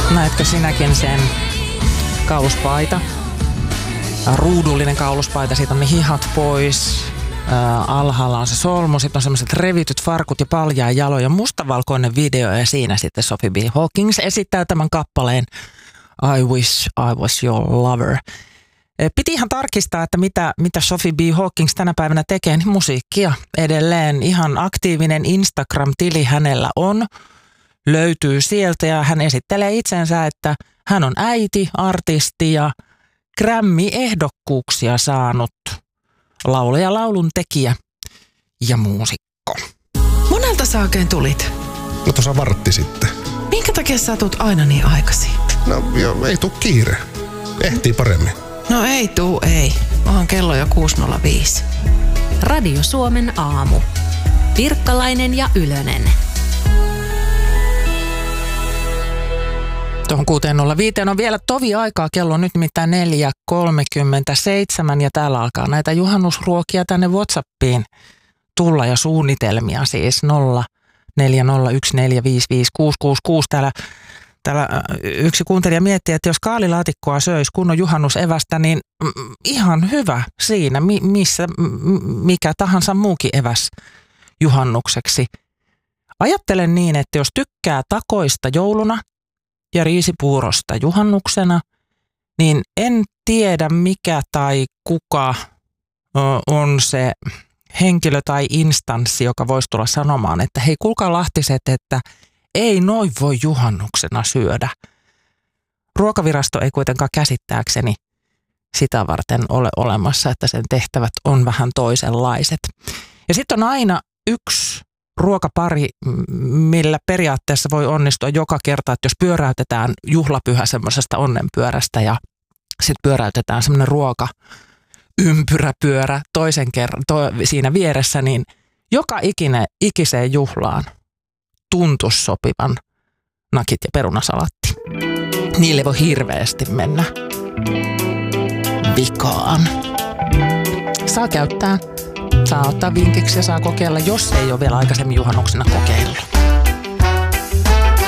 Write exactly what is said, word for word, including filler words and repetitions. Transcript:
Näetkö sinäkin sen kauluspaita? Ruudullinen kauluspaita, siitä on ne hihat pois. Ää, alhaalla on se solmu, sitten on semmoiset revityt farkut ja paljaa jaloja. Mustavalkoinen video ja siinä sitten Sophie B. Hawkins esittää tämän kappaleen I Wish I Was Your Lover. Piti ihan tarkistaa, että mitä, mitä Sophie B. Hawkins tänä päivänä tekee, niin musiikkia edelleen. Ihan aktiivinen Instagram-tili hänellä on, löytyy sieltä ja hän esittelee itsensä, että hän on äiti, artisti ja Grammy-ehdokkuuksia saanut laulaja, laulun tekijä ja muusikko. Monelta sä oikein tulit? No tuossa vartti sitten. Minkä takia sä tuut aina niin aikaisin? No joo, ei tuu kiire. Ehtii paremmin. No ei tuu, ei. Onhan kello jo kuusi nolla viisi. Radio Suomen aamu. Pirkkalainen ja Ylönen. Tuohon kuusi nolla viisi on vielä tovi aikaa. Kello on nyt nimittäin neljä kolmekymmentäseitsemän ja täällä alkaa näitä juhannusruokia tänne WhatsAppiin tulla ja suunnitelmia siis nolla neljä nolla yksi neljä viisi viisi kuusi kuusi kuusi. Täällä, täällä yksi kuuntelija miettii, että jos kaalilaatikkoa söisi kunnon juhannusevästä, niin ihan hyvä siinä, missä mikä tahansa muukin eväs juhannukseksi. Ajattelen niin, että jos tykkää takoista jouluna ja riisipuurosta juhannuksena, niin en tiedä mikä tai kuka on se henkilö tai instanssi, joka voisi tulla sanomaan, että hei kuulkaa lahtiset, että ei noin voi juhannuksena syödä. Ruokavirasto ei kuitenkaan käsittääkseni sitä varten ole olemassa, että sen tehtävät on vähän toisenlaiset. Ja sitten on aina yksi ruokapari, millä periaatteessa voi onnistua joka kerta, että jos pyöräytetään juhlapyhä semmoisesta onnenpyörästä ja sitten pyöräytetään semmoinen ruoka ympyräpyörä toisen kerran to, siinä vieressä, niin joka ikine, ikiseen juhlaan tuntuisi sopivan nakit ja perunasalatti. Niille voi hirveästi mennä vikaan. Saa käyttää, saa ottaa vinkiksi ja saa kokeilla, jos ei ole vielä aikaisemmin juhannuksena kokeillut.